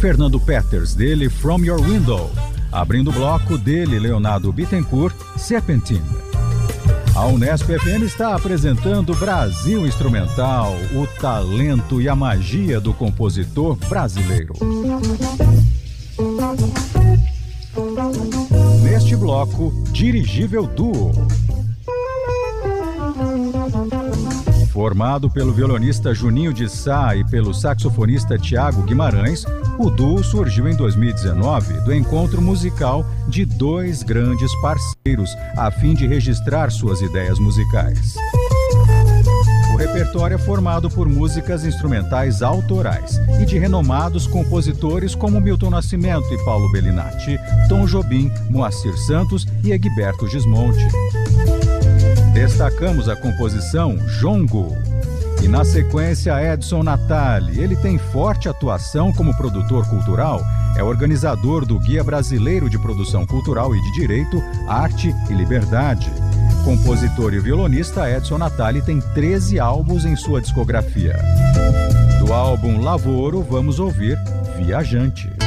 Fernando Peters, dele From Your Window. Abrindo o bloco, dele Leonardo Bittencourt, Serpentine. A Unesp FM está apresentando Brasil Instrumental, o talento e a magia do compositor brasileiro. Neste bloco, Dirigível Duo. Formado pelo violonista Juninho de Sá e pelo saxofonista Tiago Guimarães, o duo surgiu em 2019 do encontro musical de dois grandes parceiros, a fim de registrar suas ideias musicais. O repertório é formado por músicas instrumentais autorais e de renomados compositores como Milton Nascimento e Paulo Bellinati, Tom Jobim, Moacir Santos e Egberto Gismonti. Destacamos a composição Jongo. E na sequência, Edson Natali. Ele tem forte atuação como produtor cultural, é organizador do Guia Brasileiro de Produção Cultural e de Direito, Arte e Liberdade. Compositor e violonista, Edson Natali tem 13 álbuns em sua discografia. Do álbum Lavoro, vamos ouvir Viajante.